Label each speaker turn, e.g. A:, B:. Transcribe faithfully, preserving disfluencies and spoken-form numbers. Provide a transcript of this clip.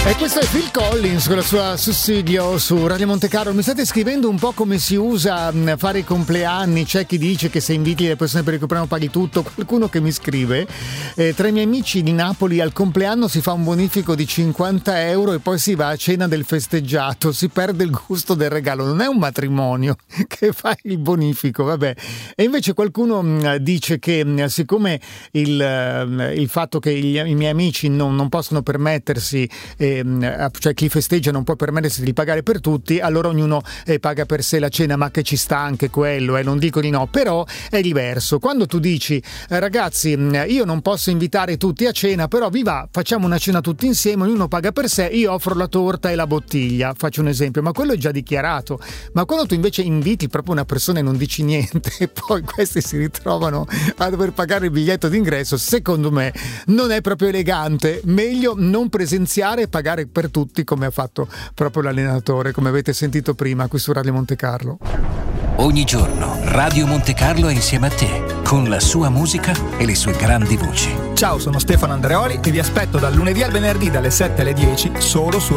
A: E questo è Phil Collins con la sua Sussidio su Radio Monte Carlo. Mi state scrivendo un po' come si usa mh, fare i compleanni. C'è chi dice che se inviti le persone per il compleanno paghi tutto. Qualcuno che mi scrive eh, tra i miei amici di Napoli al compleanno si fa un bonifico di cinquanta euro e poi si va a cena del festeggiato, si perde il gusto del regalo. Non è un matrimonio che fai il bonifico, vabbè. E invece qualcuno mh, dice che mh, siccome il, uh, il fatto che gli, i miei amici non, non possono permettersi eh, cioè chi festeggia non può permettersi di pagare per tutti, allora ognuno eh, paga per sé la cena, ma che ci sta anche quello, eh, non dico di no, però è diverso. Quando tu dici eh, ragazzi io non posso invitare tutti a cena, però vi va, facciamo una cena tutti insieme, ognuno paga per sé, io offro la torta e la bottiglia, faccio un esempio, ma quello è già dichiarato. Ma quando tu invece inviti proprio una persona e non dici niente e poi questi si ritrovano a dover pagare il biglietto d'ingresso, secondo me non è proprio elegante. Meglio non presenziare e pagare per tutti, come ha fatto proprio l'allenatore, come avete sentito prima qui su Radio Monte Carlo.
B: Ogni giorno Radio Monte Carlo è insieme a te, con la sua musica e le sue grandi voci.
C: Ciao, sono Stefano Andreoli e vi aspetto dal lunedì al venerdì dalle sette alle dieci solo su